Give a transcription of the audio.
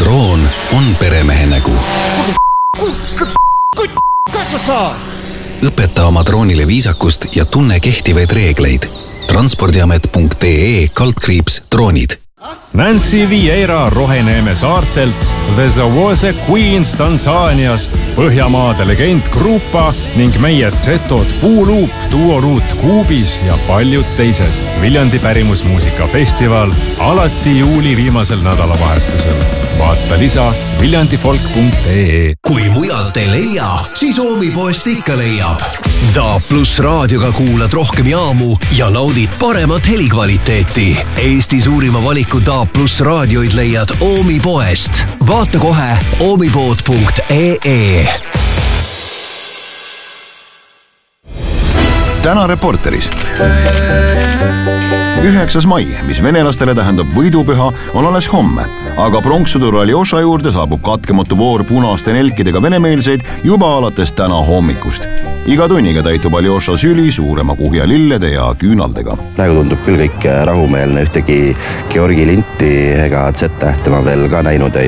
Droon on peremehe nägu. Kas sa saad? Õpeta oma droonile viisakust ja tunne kehtivaid reegleid. transpordiamet.ee/droonid. Nancy Vieira Roheneeme saartelt, The Zawose Queens Tansaaniast, Põhjamaade legend Grupa ning meie Zetod Puuluup, Duoruut Kuubis ja paljud teised. Viljandi pärimusmuusikafestival alati juuli viimasel nädalavahetusel. Vaata lisa viljandifolk.ee. Kui mujalt ei leia, siis Oomipoest ikka leiab. DAB+ raadioga kuulad rohkem jaamu ja naudid paremat helikvaliteeti. Eesti suurima valiku DAB+ raadioid leiad Oomipoest. Vaata kohe oomipood.ee. Täna Reporteris. 9. mai, mis venelastele tähendab võidupüha, on alles homme, aga pronkssõdur Aljoša juurde saabub katkematu voor punaste nelkidega venemeelseid juba alates täna hommikust. Iga tunniga täitub Aljoša süli suurema kuhja lillede ja küünaldega. Praegu tundub küll kõik rahumeelne, ühtegi Georgi linti ega Z-tähte ma veel ka näinud ei